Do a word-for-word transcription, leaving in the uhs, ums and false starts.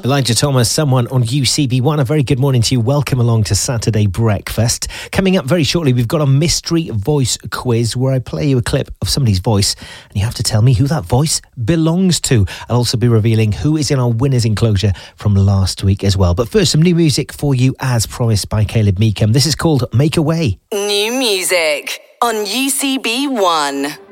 Elijah Thomas, Someone on U C B one. A very good morning to you. Welcome along to Saturday Breakfast. Coming up very shortly, we've got a mystery voice quiz where I play you a clip of somebody's voice and you have to tell me who that voice belongs to. I'll also be revealing who is in our winners enclosure from last week as well. But first, some new music for you as promised by Caleb Meekham. This is called Make a Way. New music on U C B one.